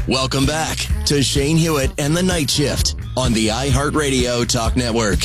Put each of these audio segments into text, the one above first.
Welcome back to Shane Hewitt and the Night Shift on the iHeartRadio Talk Network.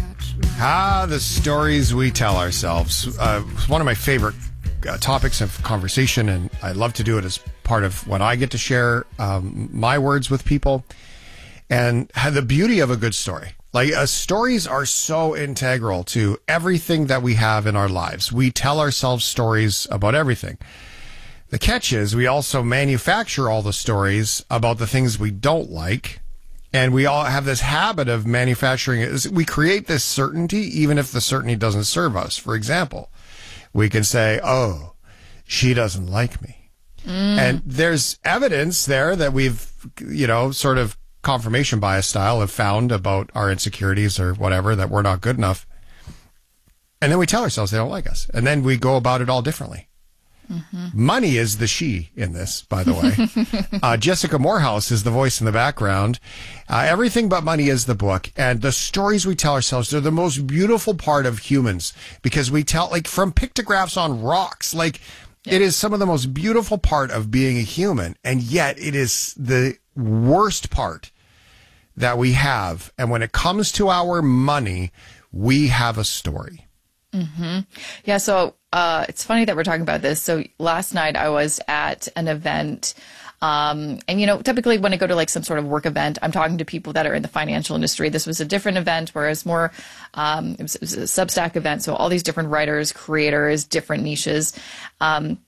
The stories we tell ourselves. One of my favorite topics of conversation, and I love to do it as part of when I get to share my words with people. And the beauty of a good story. Like, stories are so integral to everything that we have in our lives. We tell ourselves stories about everything. The catch is we also manufacture all the stories about the things we don't like. And we all have this habit of manufacturing it. We create this certainty, even if the certainty doesn't serve us. For example, we can say, oh, she doesn't like me. And there's evidence there that we've, sort of confirmation bias style have found about our insecurities or whatever, that we're not good enough. And then we tell ourselves they don't like us. And then we go about it all differently. Money is the she in this, by the way. Jessica Morehouse is the voice in the background. Everything But Money is the book. And the stories we tell ourselves, they're the most beautiful part of humans, because we tell, like, from pictographs on rocks, like, it is some of the most beautiful part of being a human. And yet it is the worst part that we have. And when it comes to our money, we have a story. Yeah, so it's funny that we're talking about this. So last night I was at an event, and typically when I go to like some sort of work event, I'm talking to people that are in the financial industry. This was a different event, whereas more it was a Substack event, so all these different writers, creators, different niches, and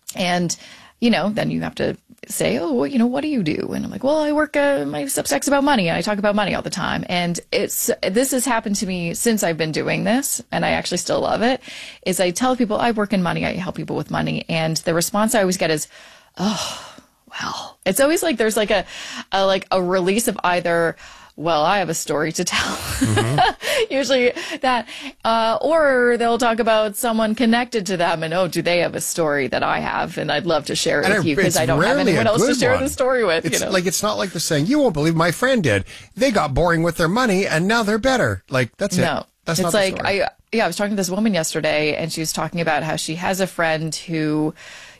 then you have to say, oh, well, what do you do? And I'm like, well, I work, my Substack's about money, and I talk about money all the time. And this has happened to me since I've been doing this, and I actually still love it, is I tell people I work in money, I help people with money. And the response I always get is, oh, well, it's always like there's like a release of either, well, I have a story to tell, usually that, or they'll talk about someone connected to them and, oh, do they have a story that I have? And I'd love to share it with you because I don't have anyone else to share the story with. It's not like they're saying, you won't believe my friend did. They got boring with their money and now they're better. Like, that's it. No, that's it's not like, the story. I was talking to this woman yesterday, and she was talking about how she has a friend who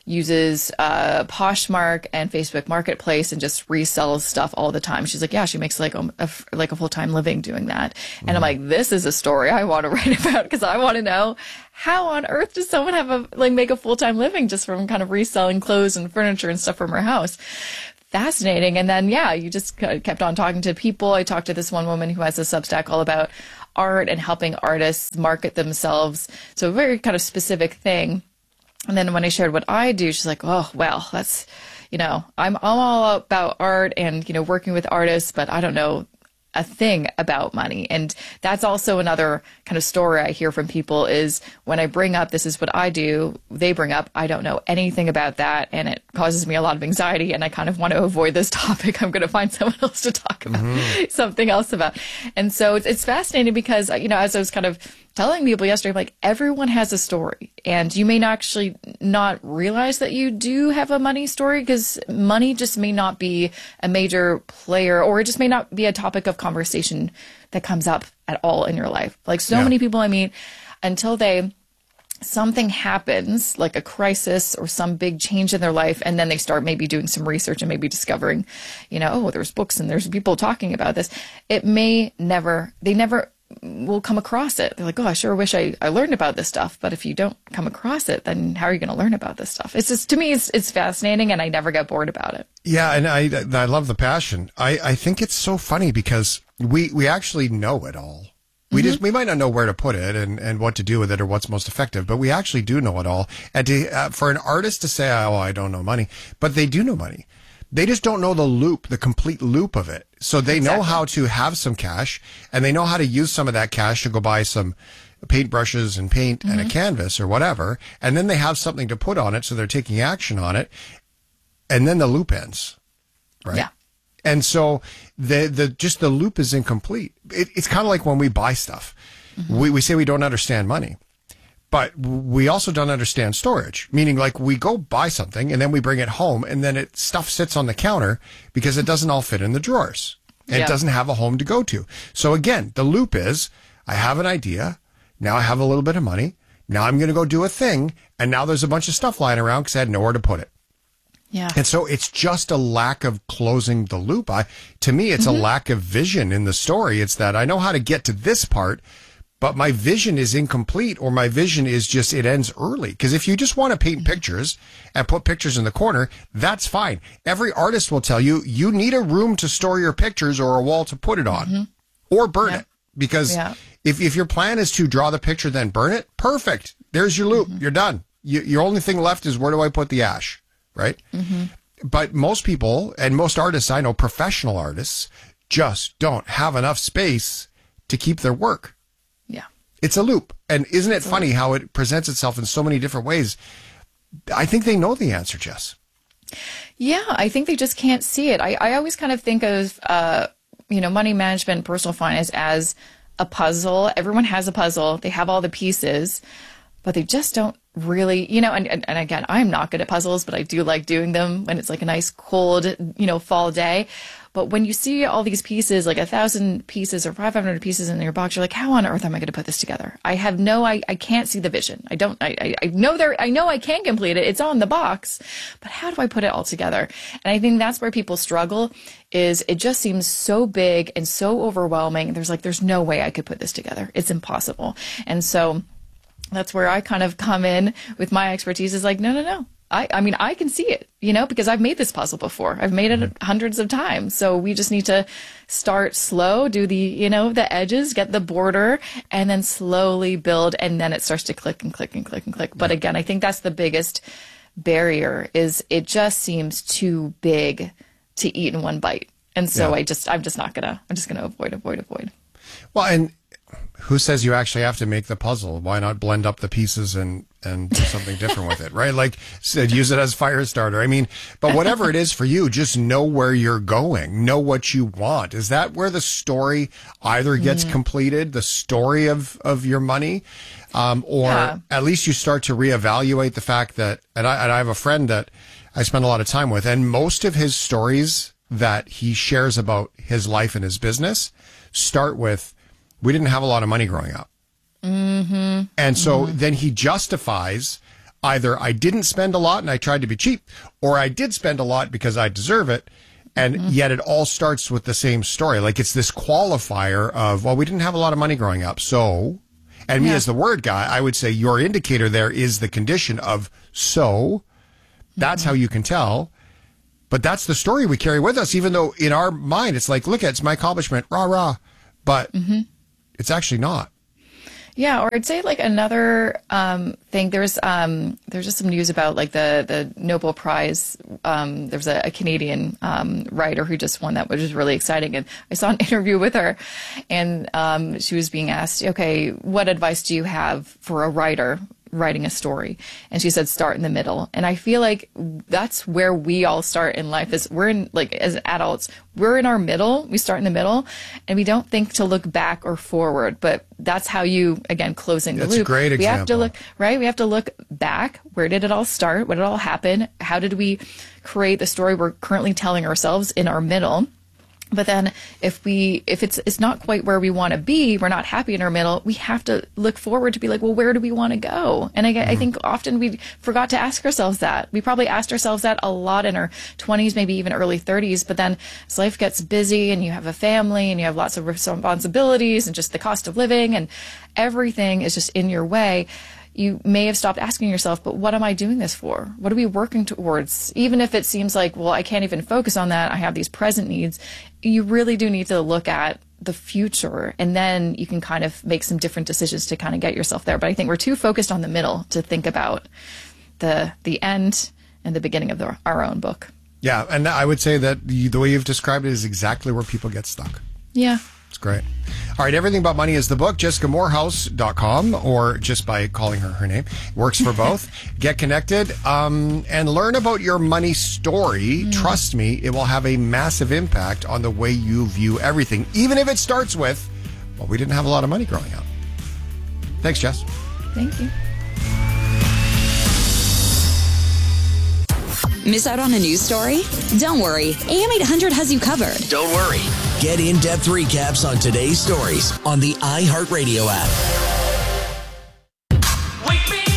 uses Poshmark and Facebook Marketplace and just resells stuff all the time. She's like, yeah, she makes like a full-time living doing that. And I'm like, this is a story I want to write about, because I want to know, how on earth does someone make a full-time living just from kind of reselling clothes and furniture and stuff from her house? Fascinating. And then, you just kept on talking to people. I talked to this one woman who has a Substack all about art and helping artists market themselves. So a very kind of specific thing. And then when I shared what I do, she's like, oh, well, that's, I'm all about art and, working with artists, but I don't know a thing about money. And that's also another kind of story I hear from people is when I bring up, this is what I do, they bring up, I don't know anything about that. And it causes me a lot of anxiety. And I kind of want to avoid this topic. I'm going to find someone else to talk about something else about. And so it's fascinating because, as I was kind of telling people yesterday, like, everyone has a story, and you may actually not realize that you do have a money story, because money just may not be a major player, or it just may not be a topic of conversation that comes up at all in your life. Like, so many people I meet, until something happens, like a crisis or some big change in their life, and then they start maybe doing some research and maybe discovering, oh, there's books and there's people talking about this. They never will come across it. They're like, oh, I sure wish I learned about this stuff. But if you don't come across it, then how are you going to learn about this stuff? It's just, to me, it's fascinating, and I never get bored about it. Yeah, and I love the passion. I think it's so funny because we actually know it all. We might not know where to put it and what to do with it or what's most effective, but we actually do know it all. And for an artist to say, oh, I don't know money, but they do know money. They just don't know the complete loop of it. So they know how to have some cash, and they know how to use some of that cash to go buy some paintbrushes and paint and a canvas or whatever. And then they have something to put on it. So they're taking action on it. And then the loop ends. Right. Yeah. And so the loop is incomplete. It's kind of like when we buy stuff. We say we don't understand money. But we also don't understand storage, meaning like we go buy something and then we bring it home and then stuff sits on the counter because it doesn't all fit in the drawers. And it doesn't have a home to go to. So again, the loop is I have an idea. Now I have a little bit of money. Now I'm going to go do a thing. And now there's a bunch of stuff lying around because I had nowhere to put it. Yeah. And so it's just a lack of closing the loop. To me, it's a lack of vision in the story. It's that I know how to get to this part, but my vision is incomplete, or my vision is just, it ends early. Because if you just want to paint pictures and put pictures in the corner, that's fine. Every artist will tell you, you need a room to store your pictures or a wall to put it on, or burn it. Because if your plan is to draw the picture, then burn it, perfect. There's your loop. You're done. Your only thing left is, where do I put the ash? Right? But most people and most artists I know, professional artists, just don't have enough space to keep their work. Yeah. It's a loop. And isn't it funny how it presents itself in so many different ways? I think they know the answer, Jess. Yeah, I think they just can't see it. I always kind of think of, money management, personal finance as a puzzle. Everyone has a puzzle. They have all the pieces, but they just don't really, and again, I'm not good at puzzles, but I do like doing them when it's like a nice cold, fall day. But when you see all these pieces, like 1,000 pieces or 500 pieces in your box, you're like, how on earth am I going to put this together? I can't see the vision. I know I can complete it. It's on the box, but how do I put it all together? And I think that's where people struggle, is it just seems so big and so overwhelming. There's no way I could put this together. It's impossible. And so that's where I kind of come in with my expertise, is like, no. I can see it, because I've made this puzzle before. I've made it hundreds of times. So we just need to start slow, do the, the edges, get the border, and then slowly build. And then it starts to click and click and click and click. But again, I think that's the biggest barrier, is it just seems too big to eat in one bite. And so I'm just going to avoid. Well, and who says you actually have to make the puzzle? Why not blend up the pieces and do something different with it, right? Like, said, use it as fire starter. I mean, but whatever it is for you, just know where you're going, know what you want. Is that where the story either gets completed, the story of your money, or at least you start to reevaluate the fact that, and I have a friend that I spend a lot of time with, and most of his stories that he shares about his life and his business start with, we didn't have a lot of money growing up. And so then he justifies either I didn't spend a lot and I tried to be cheap, or I did spend a lot because I deserve it. And yet it all starts with the same story. Like, it's this qualifier of, well, we didn't have a lot of money growing up. So, and me as the word guy, I would say your indicator there is the condition of, so that's how you can tell. But that's the story we carry with us, even though in our mind, it's like, look, it's my accomplishment, rah, rah. But it's actually not. Yeah, or I'd say like another thing. There's just some news about like the Nobel Prize. There's a Canadian writer who just won that, which is really exciting. And I saw an interview with her, and she was being asked, okay, what advice do you have for a writer writing a story? And she said, start in the middle. And I feel like that's where we all start in life, is we're in, like, as adults, we're in our middle. We start in the middle, and we don't think to look back or forward, but that's how you, again, closing the loop. That's a great example. We have to look, right? We have to look back. Where did it all start? What did it all happen? How did we create the story we're currently telling ourselves in our middle? But then if it's not quite where we want to be, we're not happy in our middle, we have to look forward to be like, well, where do we want to go? And I think often we forgot to ask ourselves that. We probably asked ourselves that a lot in our 20s, maybe even early 30s. But then as life gets busy and you have a family and you have lots of responsibilities and just the cost of living and everything is just in your way, you may have stopped asking yourself, but what am I doing this for? What are we working towards? Even if it seems like, well, I can't even focus on that, I have these present needs, you really do need to look at the future, and then you can kind of make some different decisions to kind of get yourself there. But I think we're too focused on the middle to think about the end and the beginning of our own book. Yeah, and I would say that the way you've described it is exactly where people get stuck. Yeah. It's great. All right, Everything About Money is the book, JessicaMoorhouse.com, or just by calling her name. Works for both. Get connected and learn about your money story. Trust me, it will have a massive impact on the way you view everything, even if it starts with, well, we didn't have a lot of money growing up. Thanks, Jess. Thank you. Miss out on a news story? Don't worry. AM 800 has you covered. Don't worry. Get in-depth recaps on today's stories on the iHeartRadio app. Wake me up.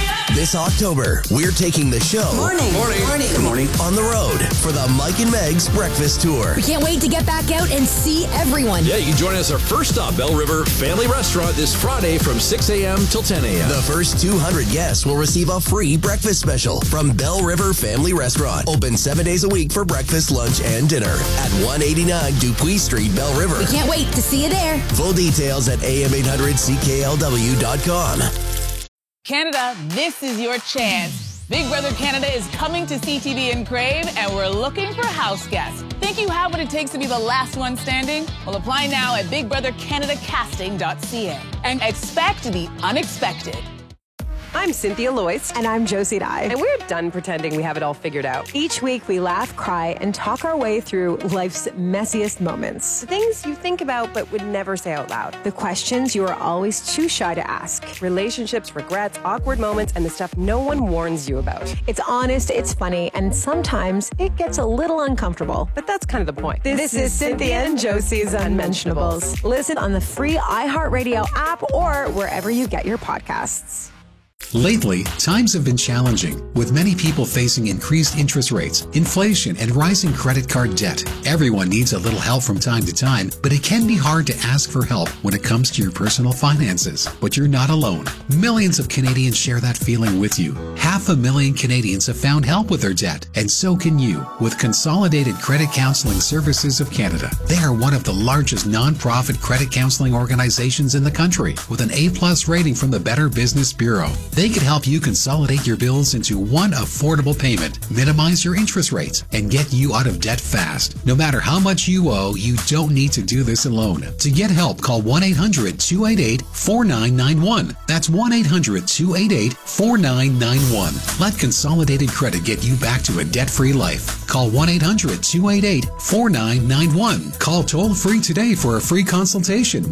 This October, we're taking the show Morning. on the road for the Mike and Meg's Breakfast Tour. We can't wait to get back out and see everyone. Yeah, you can join us our first stop, Bell River Family Restaurant, this Friday from 6 a.m. till 10 a.m. The first 200 guests will receive a free breakfast special from Bell River Family Restaurant. Open 7 days a week for breakfast, lunch, and dinner at 189 Dupuis Street, Bell River. We can't wait to see you there. Full details at am800cklw.com. Canada, this is your chance. Big Brother Canada is coming to CTV and Crave, and we're looking for house guests. Think you have what it takes to be the last one standing? Well, apply now at BigBrotherCanadaCasting.ca and expect the unexpected. I'm Cynthia Loyce. And I'm Josie Dye. And we're done pretending we have it all figured out. Each week we laugh, cry, and talk our way through life's messiest moments. The things you think about but would never say out loud. The questions you are always too shy to ask. Relationships, regrets, awkward moments, and the stuff no one warns you about. It's honest, it's funny, and sometimes it gets a little uncomfortable. But that's kind of the point. This is Cynthia and Josie's Unmentionables. Listen on the free iHeartRadio app or wherever you get your podcasts. Lately, times have been challenging, with many people facing increased interest rates, inflation, and rising credit card debt. Everyone needs a little help from time to time, but it can be hard to ask for help when it comes to your personal finances. But you're not alone. Millions of Canadians share that feeling with you. 500,000 Canadians have found help with their debt, and so can you with Consolidated Credit Counseling Services of Canada. They are one of the largest non-profit credit counseling organizations in the country, with an A+ rating from the Better Business Bureau. They can help you consolidate your bills into one affordable payment, minimize your interest rates, and get you out of debt fast. No matter how much you owe, you don't need to do this alone. To get help, call 1-800-288-4991. That's 1-800-288-4991. Let Consolidated Credit get you back to a debt-free life. Call 1-800-288-4991. Call toll-free today for a free consultation.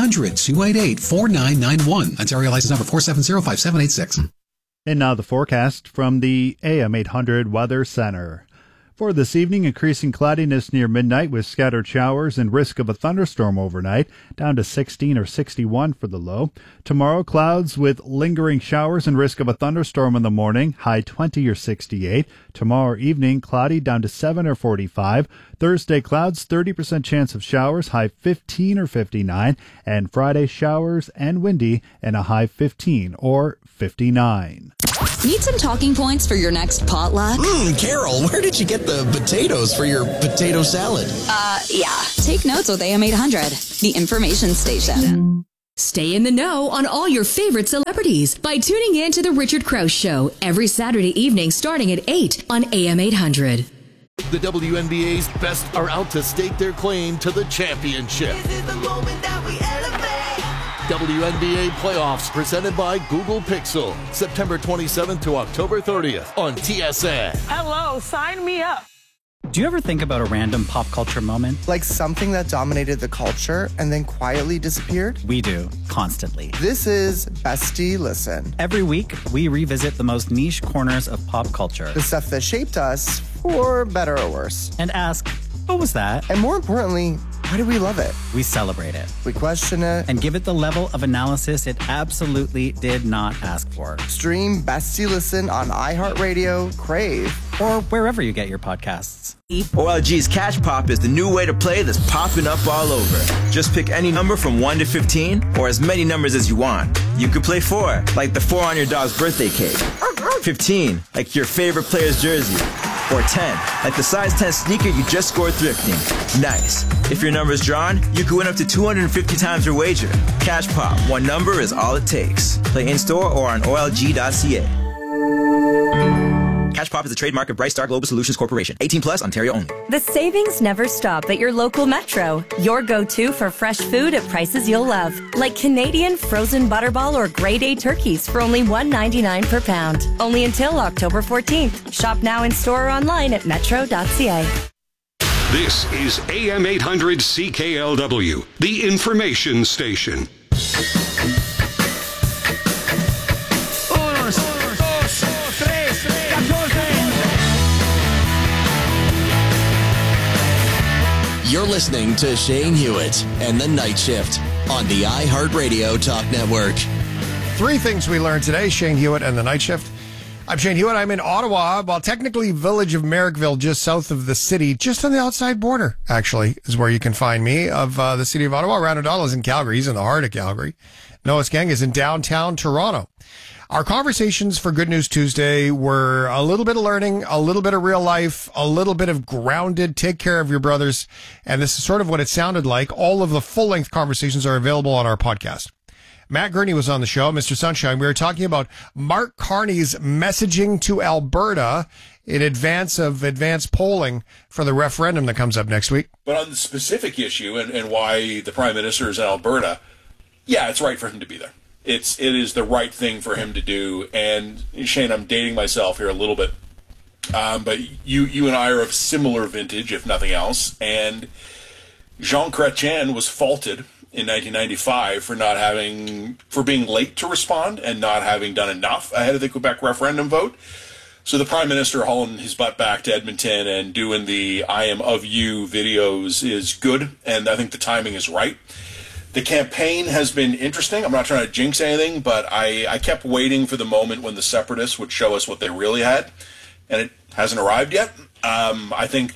1-800-288-4991. Ontario license number 4705786. And now the forecast from the AM 800 Weather Center. For this evening, increasing cloudiness near midnight with scattered showers and risk of a thunderstorm overnight, down to 16 or 61 for the low. Tomorrow, clouds with lingering showers and risk of a thunderstorm in the morning, high 20 or 68. Tomorrow evening, cloudy, down to 7 or 45. Thursday, clouds, 30% chance of showers, high 15 or 59. And Friday, showers and windy, and a high 15 or 59. Need some talking points for your next potluck? Carol, where did you get the potatoes for your potato salad? Yeah. Take notes with AM 800, the information station. Stay in the know on all your favorite celebrities by tuning in to The Richard Krause Show every Saturday evening starting at 8 on AM 800. The WNBA's best are out to stake their claim to the championship. This is the moment that we elevate. WNBA playoffs presented by Google Pixel. September 27th to October 30th on TSN. Hello, sign me up. Do you ever think about a random pop culture moment? Like something that dominated the culture and then quietly disappeared? We do, constantly. This is Bestie Listen. Every week, we revisit the most niche corners of pop culture. The stuff that shaped us, for better or worse. And ask, what was that? And more importantly, why do we love it? We celebrate it. We question it. And give it the level of analysis it absolutely did not ask for. Stream Bestie Listen on iHeartRadio, Crave, or wherever you get your podcasts. OLG's Catch Pop is the new way to play that's popping up all over. Just pick any number from 1 to 15, or as many numbers as you want. You could play 4, like the 4 on your dog's birthday cake. 15, like your favorite player's jersey. Or 10, like the size 10 sneaker you just scored thrifting. Nice. If your number is drawn, you could win up to 250 times your wager. Catch Pop, one number is all it takes. Play in-store or on OLG.ca. Catch Pop is a trademark of Bright Star Global Solutions Corporation. 18 plus, Ontario only. The savings never stop at your local Metro. Your go-to for fresh food at prices you'll love. Like Canadian frozen butterball or grade A turkeys for only $1.99 per pound. Only until October 14th. Shop now in store or online at metro.ca. This is AM 800 CKLW, the information station. You're listening to Shane Hewitt and the Night Shift on the iHeartRadio Talk Network. 3 things we learned today, Shane Hewitt and the Night Shift. I'm Shane Hewitt. I'm in Ottawa. Well, technically Village of Merrickville, just south of the city, just on the outside border, actually, is where you can find me, of the city of Ottawa. Ryan O'Donnell is in Calgary. He's in the heart of Calgary. Noah Skang is in downtown Toronto. Our conversations for Good News Tuesday were a little bit of learning, a little bit of real life, a little bit of grounded, take care of your brothers. And this is sort of what it sounded like. All of the full-length conversations are available on our podcast. Matt Gurney was on the show, Mr. Sunshine. We were talking about Mark Carney's messaging to Alberta in advance of advanced polling for the referendum that comes up next week. But on the specific issue and why the Prime Minister is in Alberta, yeah, it's right for him to be there. It is the right thing for him to do. And Shane, I'm dating myself here a little bit, but you and I are of similar vintage, if nothing else. And Jean Chrétien was faulted in 1995 for being late to respond and not having done enough ahead of the Quebec referendum vote. So the Prime Minister hauling his butt back to Edmonton and doing the I am of you videos is good, and I think the timing is right. The campaign has been interesting. I'm not trying to jinx anything, but I kept waiting for the moment when the Separatists would show us what they really had, and it hasn't arrived yet. I think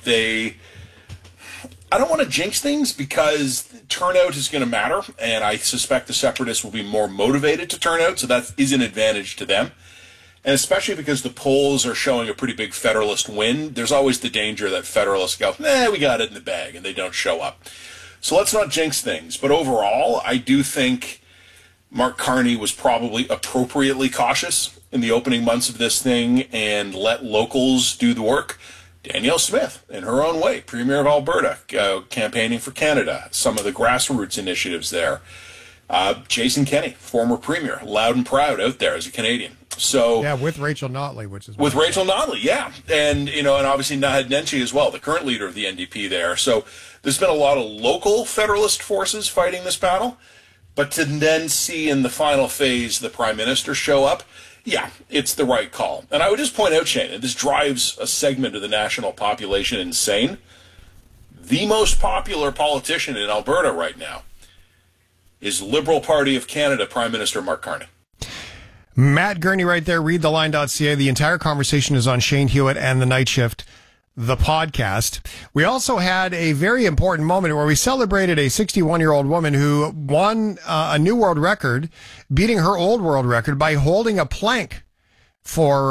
I don't want to jinx things because turnout is going to matter, and I suspect the Separatists will be more motivated to turn out, so that is an advantage to them. And especially because the polls are showing a pretty big Federalist win, there's always the danger that Federalists go, we got it in the bag, and they don't show up. So let's not jinx things. But overall, I do think Mark Carney was probably appropriately cautious in the opening months of this thing and let locals do the work. Danielle Smith, in her own way, Premier of Alberta, campaigning for Canada, some of the grassroots initiatives there. Jason Kenney, former Premier, loud and proud out there as a Canadian. So yeah, with Rachel Notley, with Rachel Notley, yeah, and and obviously Naheed Nenshi as well, the current leader of the NDP there. So there's been a lot of local Federalist forces fighting this battle, but to then see in the final phase the Prime Minister show up, yeah, it's the right call. And I would just point out, Shane, and this drives a segment of the national population insane. The most popular politician in Alberta right now is Liberal Party of Canada Prime Minister Mark Carney. Matt Gurney right there, readtheline.ca. The entire conversation is on Shane Hewitt and The Night Shift, the podcast. We also had a very important moment where we celebrated a 61-year-old woman who won a new world record, beating her old world record by holding a plank for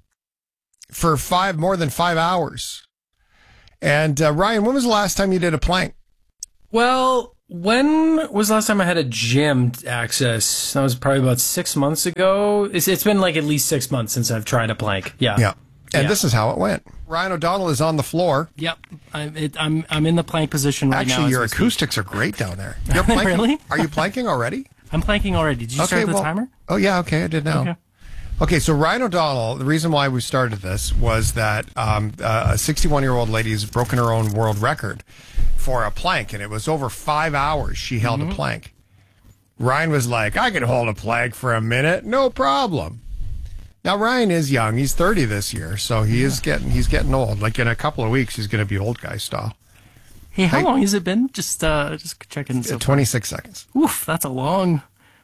more than 5 hours. And Ryan, when was the last time you did a plank? Well, when was the last time I had a gym access? That was probably about 6 months ago. It's been like at least 6 months since I've tried a plank. Yeah. Yeah. And this is how it went. Ryan O'Donnell is on the floor. Yep. I'm in the plank position right now. Actually, your acoustics are great down there. You're planking. Really? Are you planking already? I'm planking already. Did you start the timer? Oh, yeah. Okay. I did now. Okay. So Ryan O'Donnell, the reason why we started this was that a 61-year-old lady has broken her own world record for a plank, and it was over 5 hours she held a plank. Ryan was like, I can hold a plank for a minute, no problem. Now Ryan is young; he's 30 this year, so he's getting old. Like in a couple of weeks, he's going to be old guy style. Hey, how long has it been? Just checking. 26 seconds. Oof, that's a long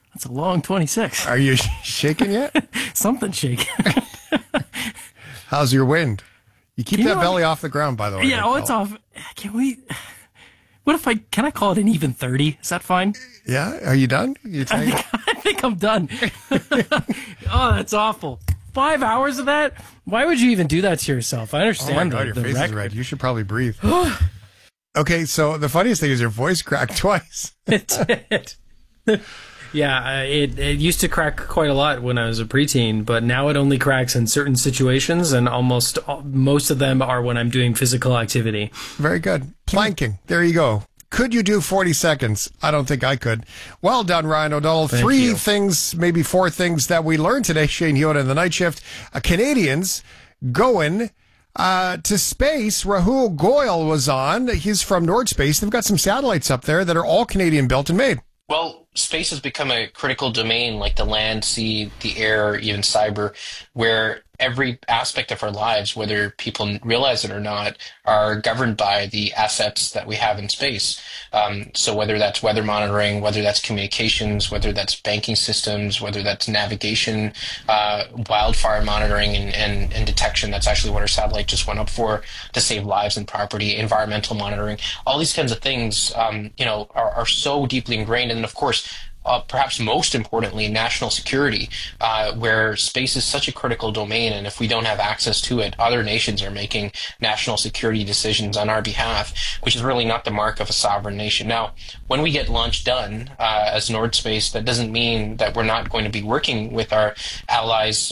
26. Are you shaking yet? Something shaking. How's your wind? You keep that belly off the ground, by the way. Yeah, it's off. Can we? Can I call it an even 30? Is that fine? Yeah. Are you done? I think I'm done. Oh, that's awful. 5 hours of that? Why would you even do that to yourself? I understand. Oh my God, your face record. is red. You should probably breathe. Okay, so the funniest thing is your voice cracked twice. It did. Yeah, it used to crack quite a lot when I was a preteen, but now it only cracks in certain situations, and most of them are when I'm doing physical activity. Very good. Planking. There you go. Could you do 40 seconds? I don't think I could. Well done, Ryan O'Donnell. Thank Three you. things, maybe four things that we learned today, Shane Hewitt and The Night Shift. Canadians going to space. Rahul Goyal was on. He's from Nordspace. They've got some satellites up there that are all Canadian built and made. Well, space has become a critical domain like the land, sea, the air, even cyber, where every aspect of our lives, whether people realize it or not, are governed by the assets that we have in space. So whether that's weather monitoring, whether that's communications, whether that's banking systems, whether that's navigation, wildfire monitoring and detection, that's actually what our satellite just went up for, to save lives and property, environmental monitoring, all these kinds of things, are so deeply ingrained. And of course, perhaps most importantly, national security, where space is such a critical domain, and if we don't have access to it, other nations are making national security decisions on our behalf, which is really not the mark of a sovereign nation. Now, when we get launch done as Nord Space, that doesn't mean that we're not going to be working with our allies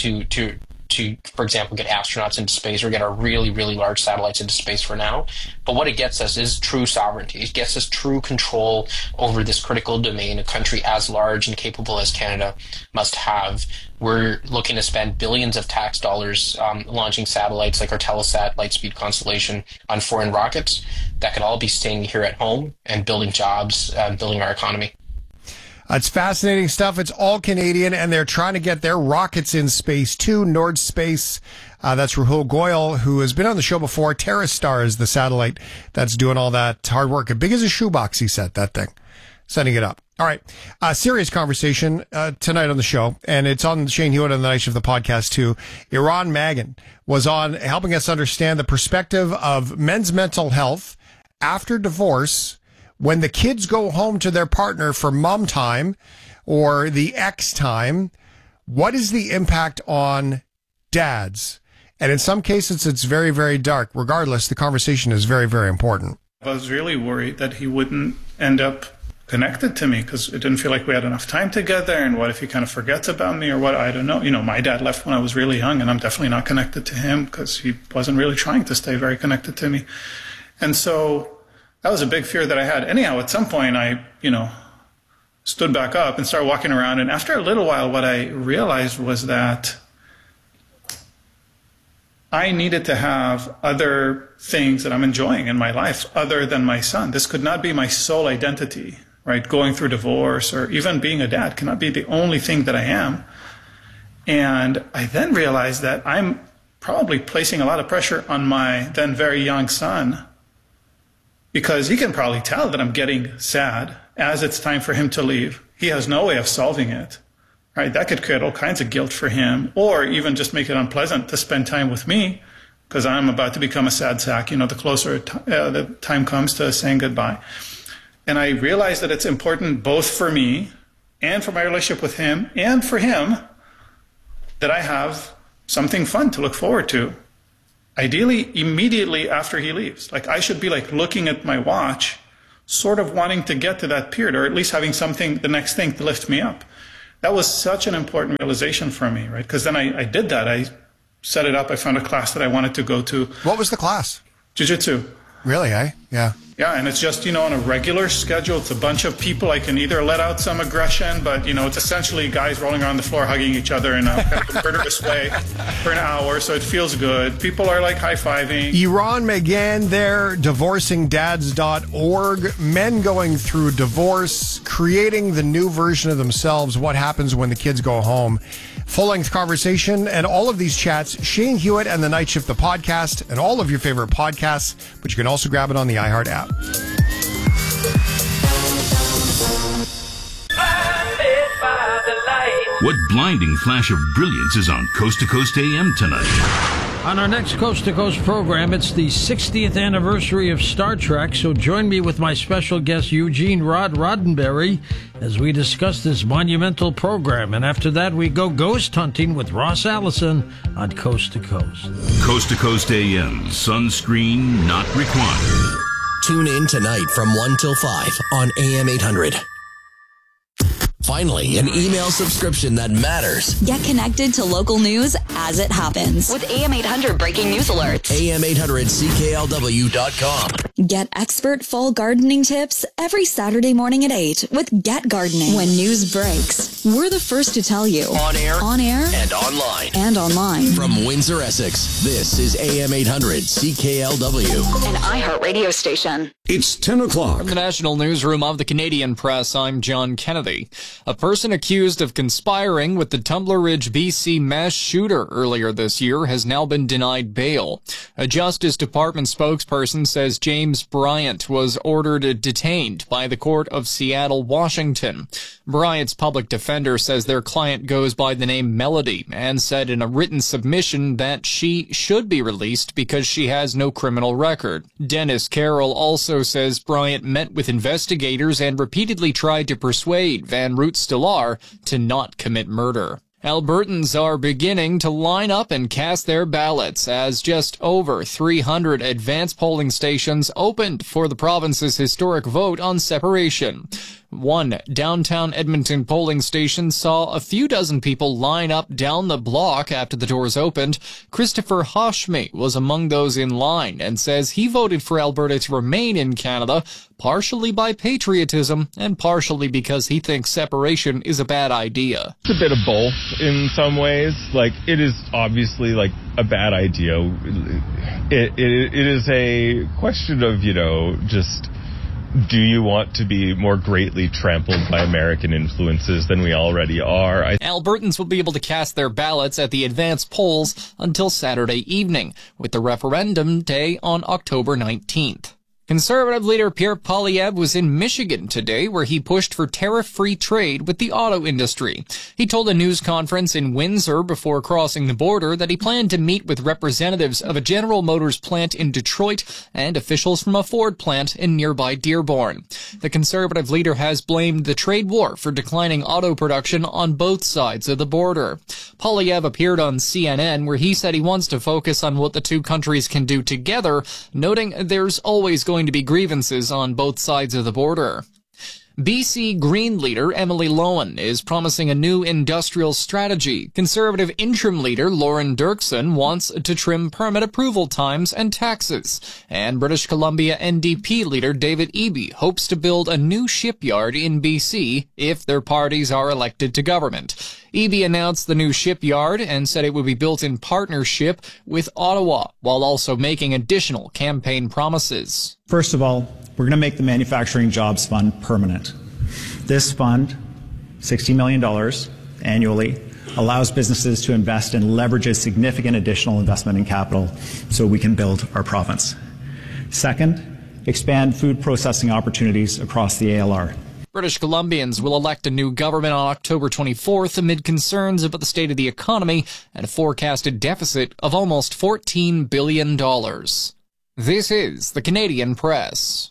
to, for example, get astronauts into space or get our really, really large satellites into space for now. But what it gets us is true sovereignty. It gets us true control over this critical domain a country as large and capable as Canada must have. We're looking to spend billions of tax dollars launching satellites like our Telesat Lightspeed constellation on foreign rockets that could all be staying here at home and building jobs, building our economy. It's fascinating stuff. It's all Canadian, and they're trying to get their rockets in space too. Nord Space, that's Rahul Goyal, who has been on the show before. TerraStar is the satellite that's doing all that hard work. As big as a shoebox, he said, that thing. Setting it up. All right. Serious conversation tonight on the show, and it's on Shane Hewitt on the Night Shift, the podcast too. Iran Magan was on helping us understand the perspective of men's mental health after divorce, when the kids go home to their partner for mom time or the ex time. What is the impact on dads? And in some cases, it's very, very dark. Regardless, the conversation is very, very important. I was really worried that he wouldn't end up connected to me because it didn't feel like we had enough time together. And what if he kind of forgets about me or what? I don't know. My dad left when I was really young, and I'm definitely not connected to him because he wasn't really trying to stay very connected to me. And so that was a big fear that I had. Anyhow, at some point, I, stood back up and started walking around. And after a little while, what I realized was that I needed to have other things that I'm enjoying in my life other than my son. This could not be my sole identity, right? Going through divorce or even being a dad cannot be the only thing that I am. And I then realized that I'm probably placing a lot of pressure on my then very young son, because he can probably tell that I'm getting sad as it's time for him to leave. He has no way of solving it, right? That could create all kinds of guilt for him, or even just make it unpleasant to spend time with me because I'm about to become a sad sack, the closer the time comes to saying goodbye. And I realized that it's important both for me and for my relationship with him and for him that I have something fun to look forward to. Ideally, immediately after he leaves. I should be looking at my watch, sort of wanting to get to that period, or at least having something, the next thing to lift me up. That was such an important realization for me, right? Because then I did that. I set it up. I found a class that I wanted to go to. What was the class? Jiu-jitsu. Really, eh? Yeah. Yeah, and it's just, on a regular schedule. It's a bunch of people. I can either let out some aggression, but, it's essentially guys rolling around the floor, hugging each other in a kind of murderous way for an hour, so it feels good. People are high-fiving. Iran Magan there, divorcingdads.org. Men going through divorce, creating the new version of themselves, what happens when the kids go home. Full-length conversation and all of these chats, Shane Hewitt and the Night Shift, the podcast, and all of your favorite podcasts, but you can also grab it on the iHeart app. What blinding flash of brilliance is on Coast to Coast AM tonight? On our next Coast to Coast program, it's the 60th anniversary of Star Trek, so join me with my special guest Eugene Roddenberry as we discuss this monumental program. And after that, we go ghost hunting with Ross Allison on Coast to Coast. Coast to Coast AM, sunscreen not required. Tune in tonight from 1 till 5 on AM 800. Finally, an email subscription that matters. Get connected to local news as it happens with AM 800 breaking news alerts. AM800CKLW.com. Get expert fall gardening tips every Saturday morning at 8 with Get Gardening. When news breaks, we're the first to tell you. On air, and online. From Windsor, Essex, this is AM 800 CKLW. An iHeartRadio station. It's 10 o'clock. From the National Newsroom of the Canadian Press, I'm John Kennedy. A person accused of conspiring with the Tumbler Ridge, BC mass shooter earlier this year has now been denied bail. A Justice Department spokesperson says James Bryant was ordered detained by the Court of Seattle, Washington. Bryant's public defender says their client goes by the name Melody and said in a written submission that she should be released because she has no criminal record. Dennis Carroll also says Bryant met with investigators and repeatedly tried to persuade Van Root-Stellar to not commit murder. Albertans are beginning to line up and cast their ballots as just over 300 advance polling stations opened for the province's historic vote on separation. One downtown Edmonton polling station saw a few dozen people line up down the block after the doors opened. Christopher Hoshme was among those in line and says he voted for Alberta to remain in Canada, partially by patriotism and partially because he thinks separation is a bad idea. It's a bit of both in some ways. Like, it is obviously like a bad idea. It is a question of, just, do you want to be more greatly trampled by American influences than we already are? Albertans will be able to cast their ballots at the advance polls until Saturday evening, with the referendum day on October 19th. Conservative leader Pierre Poilievre was in Michigan today, where he pushed for tariff-free trade with the auto industry. He told a news conference in Windsor before crossing the border that he planned to meet with representatives of a General Motors plant in Detroit and officials from a Ford plant in nearby Dearborn. The conservative leader has blamed the trade war for declining auto production on both sides of the border. Poilievre appeared on CNN, where he said he wants to focus on what the two countries can do together, noting there's always going to be grievances on both sides of the border. BC Green leader Emily Lowen is promising a new industrial strategy. Conservative interim leader Lauren Dirksen wants to trim permit approval times and taxes. And British Columbia NDP leader David Eby hopes to build a new shipyard in BC if their parties are elected to government. Eby announced the new shipyard and said it would be built in partnership with Ottawa, while also making additional campaign promises. First of all, we're going to make the Manufacturing Jobs Fund permanent. This fund, $60 million annually, allows businesses to invest and leverages significant additional investment in capital so we can build our province. Second, expand food processing opportunities across the ALR. British Columbians will elect a new government on October 24th amid concerns about the state of the economy and a forecasted deficit of almost $14 billion. This is the Canadian Press.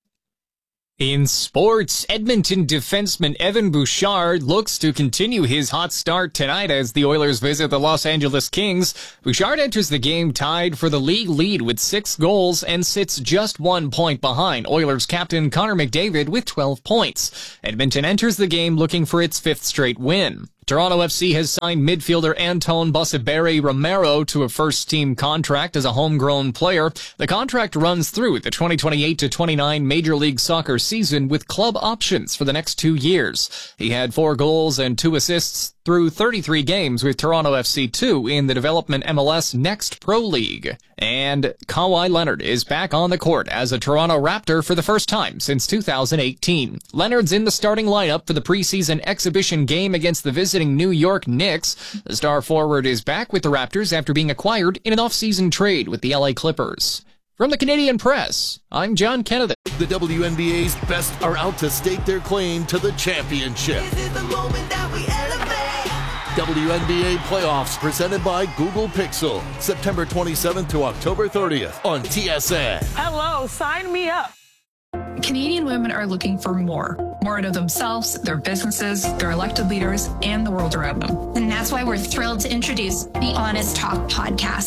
In sports, Edmonton defenseman Evan Bouchard looks to continue his hot start tonight as the Oilers visit the Los Angeles Kings. Bouchard enters the game tied for the league lead with 6 goals and sits just 1 point behind Oilers captain Connor McDavid with 12 points. Edmonton enters the game looking for its 5th straight win. Toronto FC has signed midfielder Anton Bosiberi Romero to a first-team contract as a homegrown player. The contract runs through the 2028-29 Major League Soccer season with club options for the next 2 years. He had 4 goals and 2 assists through 33 games with Toronto FC 2 in the development MLS Next Pro League. And Kawhi Leonard is back on the court as a Toronto Raptor for the first time since 2018. Leonard's in the starting lineup for the preseason exhibition game against the visiting New York Knicks. The star forward is back with the Raptors after being acquired in an off-season trade with the LA Clippers. From the Canadian Press, I'm John Kennedy. The WNBA's best are out to stake their claim to the championship. This is the moment that we elevate. WNBA playoffs presented by Google Pixel, September 27th to October 30th on TSN. Hello, sign me up. Canadian women are looking for more out of themselves, their businesses, their elected leaders, and the world around them. And that's why we're thrilled to introduce the Honest Talk podcast.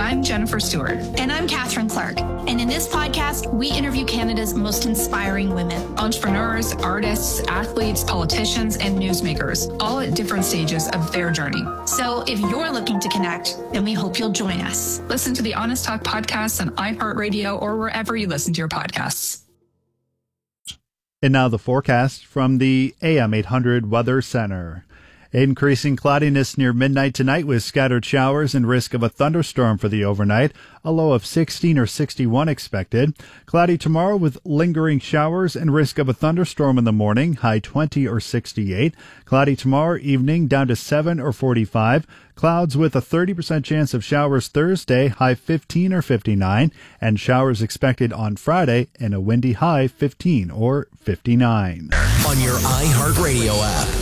I'm Jennifer Stewart. And I'm Catherine Clark. And in this podcast, we interview Canada's most inspiring women. Entrepreneurs, artists, athletes, politicians, and newsmakers, all at different stages of their journey. So if you're looking to connect, then we hope you'll join us. Listen to the Honest Talk podcast on iHeartRadio or wherever you listen to your podcasts. And now the forecast from the AM 800 Weather Center. Increasing cloudiness near midnight tonight with scattered showers and risk of a thunderstorm for the overnight. A low of 16 or 61 expected. Cloudy tomorrow with lingering showers and risk of a thunderstorm in the morning. High 20 or 68. Cloudy tomorrow evening down to 7 or 45. Clouds with a 30% chance of showers Thursday. High 15 or 59. And showers expected on Friday and a windy high 15 or 59. On your iHeartRadio app,